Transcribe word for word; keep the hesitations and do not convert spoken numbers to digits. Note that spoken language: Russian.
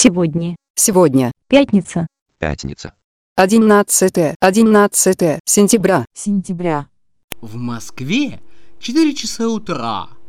Сегодня. Сегодня. Пятница. Пятница. Одиннадцатое. Одиннадцатое сентября. Сентября. В Москве четыре часа утра.